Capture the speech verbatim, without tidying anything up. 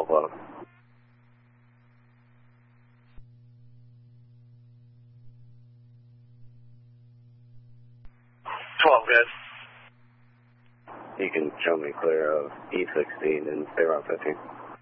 twelve low. twelve, good. You can show me clear of E sixteen and stay around fifteen.